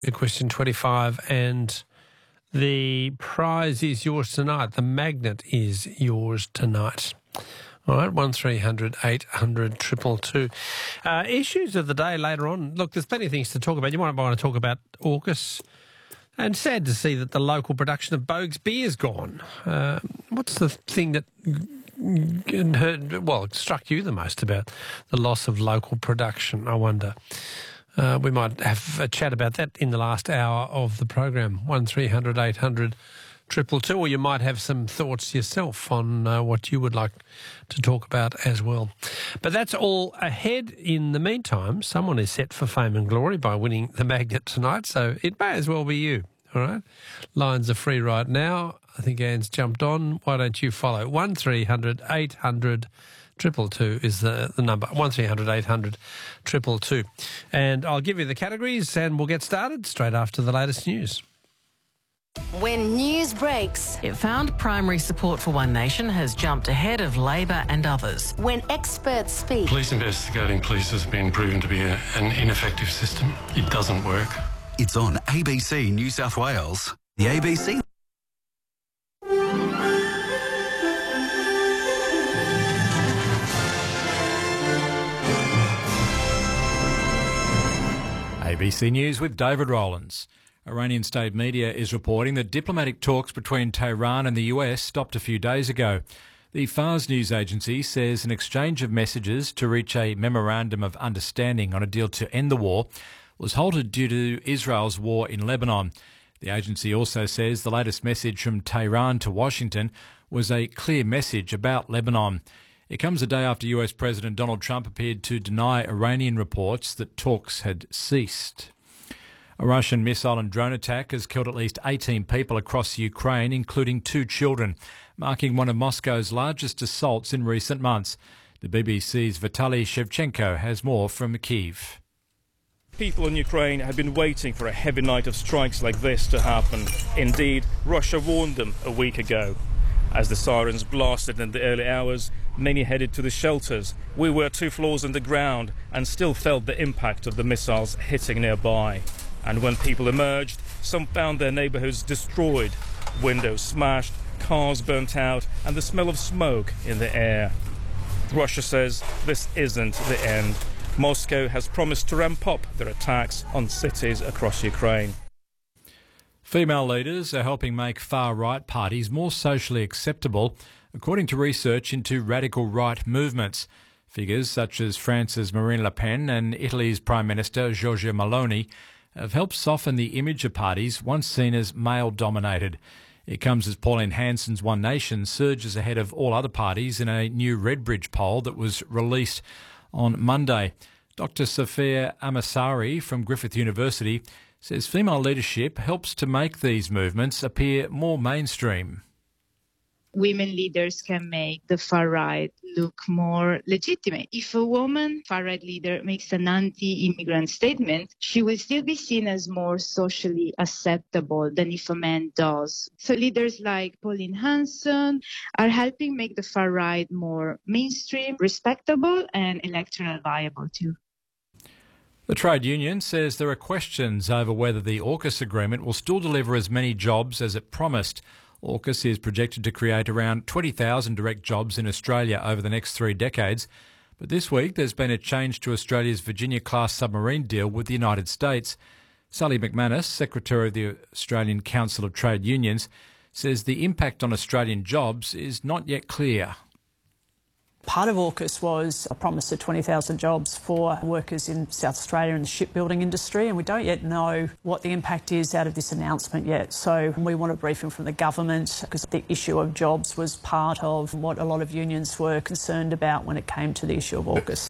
Question 25, and the prize is yours tonight. The magnet is yours tonight. All right, 1300 800 222. Issues of the day later on. Look, there's plenty of things to talk about. You might want to talk about AUKUS. And sad to see that the local production of Boag's beer's gone. What's the thing that struck you the most about the loss of local production, I wonder? We might have a chat about that in the last hour of the program, 1300 800 222, or you might have some thoughts yourself on what you would like to talk about as well. But that's all ahead. In the meantime, someone is set for fame and glory by winning the magnet tonight, so it may as well be you, all right? Lines are free right now. I think Anne's jumped on. Why don't you follow? 1300 800 222 is the number, 1300 800 222. And I'll give you the categories and we'll get started straight after the latest news. When news breaks, It found primary support for One Nation has jumped ahead of Labor and others. when experts speak, Police investigating police has been proven to be an ineffective system. It doesn't work. It's on ABC New South Wales. The ABC. ABC News with David Rowlands. Iranian state media is reporting that diplomatic talks between Tehran and the US stopped a few days ago. The Fars news agency says an exchange of messages to reach a memorandum of understanding on a deal to end the war was halted due to Israel's war in Lebanon. The agency also says the latest message from Tehran to Washington was a clear message about Lebanon. It comes a day after US President Donald Trump appeared to deny Iranian reports that talks had ceased. A Russian missile and drone attack has killed at least 18 people across Ukraine, including 2 children, marking one of Moscow's largest assaults in recent months. The BBC's Vitaly Shevchenko has more from Kyiv. People in Ukraine had been waiting for a heavy night of strikes like this to happen. Indeed, Russia warned them a week ago. As the sirens blasted in the early hours, many headed to the shelters. We were 2 floors underground and still felt the impact of the missiles hitting nearby. And when people emerged, some found their neighbourhoods destroyed, windows smashed, cars burnt out, and the smell of smoke in the air. Russia says this isn't the end. Moscow has promised to ramp up their attacks on cities across Ukraine. Female leaders are helping make far-right parties more socially acceptable, according to research into radical right movements. Figures such as France's Marine Le Pen and Italy's Prime Minister Giorgia Meloni have helped soften the image of parties once seen as male-dominated. It comes as Pauline Hanson's One Nation surges ahead of all other parties in a new Redbridge poll that was released on Monday. Dr. Sophia Amasari from Griffith University says female leadership helps to make these movements appear more mainstream. Women leaders can make the far right look more legitimate. If a woman far right leader makes an anti-immigrant statement, she will still be seen as more socially acceptable than if a man does. So leaders like Pauline Hanson are helping make the far right more mainstream, respectable, and electoral viable too. The trade union says there are questions over whether the AUKUS agreement will still deliver as many jobs as it promised. AUKUS is projected to create around 20,000 direct jobs in Australia over the next 3 decades. But this week there's been a change to Australia's Virginia-class submarine deal with the United States. Sally McManus, Secretary of the Australian Council of Trade Unions, says the impact on Australian jobs is not yet clear. Part of AUKUS was a promise of 20,000 jobs for workers in South Australia in the shipbuilding industry, and we don't yet know what the impact is out of this announcement yet. So we want a briefing from the government because the issue of jobs was part of what a lot of unions were concerned about when it came to the issue of AUKUS.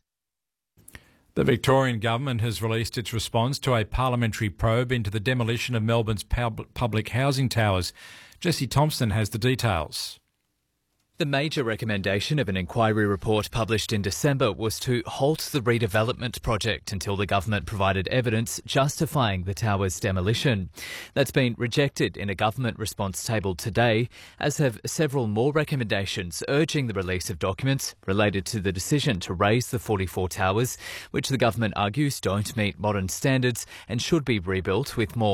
The Victorian government has released its response to a parliamentary probe into the demolition of Melbourne's public housing towers. Jesse Thompson has the details. The major recommendation of an inquiry report published in December was to halt the redevelopment project until the government provided evidence justifying the tower's demolition. That's been rejected in a government response tabled today, as have several more recommendations urging the release of documents related to the decision to raise the 44 towers, which the government argues don't meet modern standards and should be rebuilt with more